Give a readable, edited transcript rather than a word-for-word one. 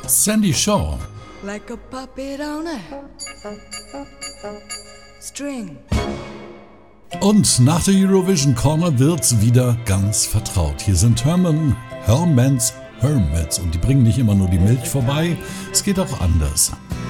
Sandy Shaw. Like a puppet on a string. Und nach der Eurovision Corner wird's wieder ganz vertraut. Hier sind Herman's Hermits und die bringen nicht immer nur die Milch vorbei, es geht auch anders.